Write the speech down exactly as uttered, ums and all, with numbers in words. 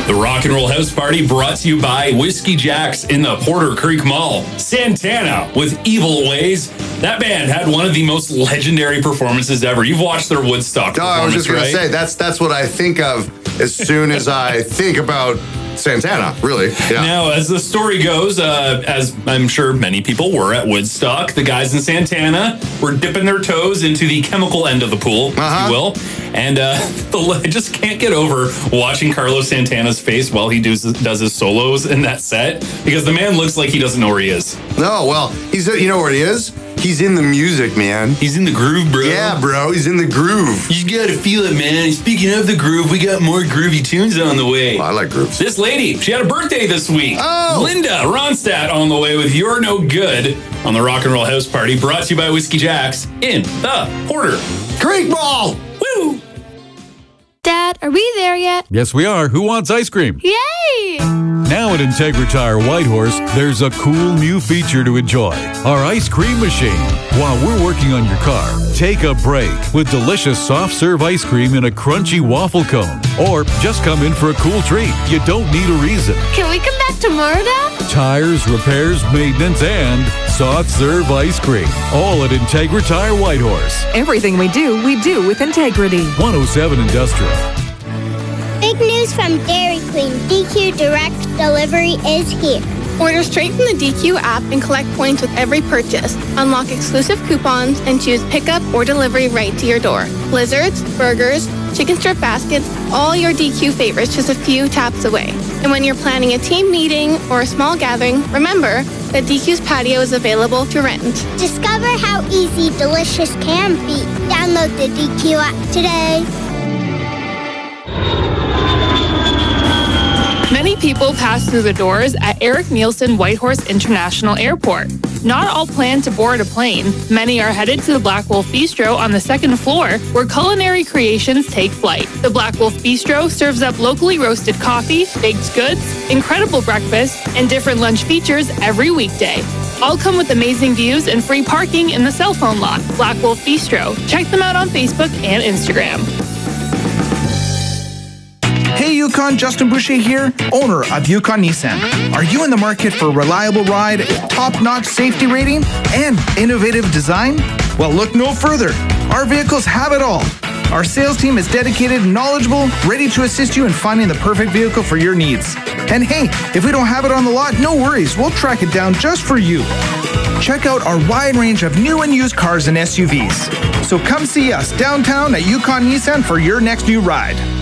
The Rock and Roll House Party brought to you by Whiskey Jack's in the Porter Creek Mall. Santana with Evil Ways. That band had one of the most legendary performances ever. You've watched their Woodstock No, performance, I was just going right? to say, that's that's what I think of as soon as I think about Santana, really. Yeah. Now, as the story goes, uh, as I'm sure many people were at Woodstock, the guys in Santana were dipping their toes into the chemical end of the pool, Uh-huh. if you will. And uh, the, I just can't get over watching Carlos Santana's face while he does, does his solos in that set, because the man looks like he doesn't know where he is. No, well, he's you know where he is? He's in the music, man. He's in the groove, bro. Yeah, bro, he's in the groove. You gotta feel it, man. Speaking of the groove, we got more groovy tunes on the way. Well, I like grooves. This lady, she had a birthday this week. Oh! Linda Ronstadt on the way with You're No Good on the Rock and Roll House Party, brought to you by Whiskey Jack's in the Porter Creek Ball! Woo! Dad, are we there yet? Yes, we are. Who wants ice cream? Yay! Now at Integra Tire Whitehorse, there's a cool new feature to enjoy. Our ice cream machine. While we're working on your car, take a break with delicious soft serve ice cream in a crunchy waffle cone. Or just come in for a cool treat. You don't need a reason. Can we come back tomorrow, Dad? Tires, repairs, maintenance, and soft serve ice cream. All at Integra Tire Whitehorse. Everything we do, we do with integrity. one oh seven Industrial. Big news from Dairy Queen. D Q Direct Delivery is here. Order straight from the D Q app and collect points with every purchase. Unlock exclusive coupons and choose pickup or delivery right to your door. Blizzards, burgers, chicken strip baskets, all your D Q favorites just a few taps away. And when you're planning a team meeting or a small gathering, remember that D Q's patio is available to rent. Discover how easy delicious can be. Download the D Q app today. Many people pass through the doors at Eric Nielsen Whitehorse International Airport. Not all plan to board a plane. Many are headed to the Black Wolf Bistro on the second floor, where culinary creations take flight. The Black Wolf Bistro serves up locally roasted coffee, baked goods, incredible breakfast, and different lunch features every weekday. All come with amazing views and free parking in the cell phone lot. Black Wolf Bistro. Check them out on Facebook and Instagram. Hey Yukon, Justin Boucher here, owner of Yukon Nissan. Are you in the market for a reliable ride, top-notch safety rating, and innovative design? Well, look no further. Our vehicles have it all. Our sales team is dedicated and knowledgeable, ready to assist you in finding the perfect vehicle for your needs. And hey, if we don't have it on the lot, no worries, we'll track it down just for you. Check out our wide range of new and used cars and S U Vs. So come see us downtown at Yukon Nissan for your next new ride.